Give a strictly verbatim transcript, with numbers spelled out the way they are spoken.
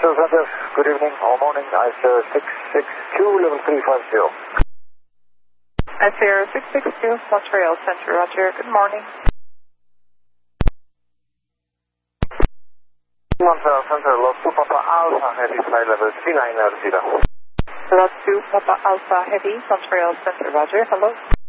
Montreal Center, good evening or morning, I C R six six two, level three five zero. I C R six six two, Montreal Center, roger, good morning. Montreal Center, Lot two Papa Alpha, heavy flight level three nine zero. Lot two Papa Alpha Heavy, Montreal Center, roger, hello.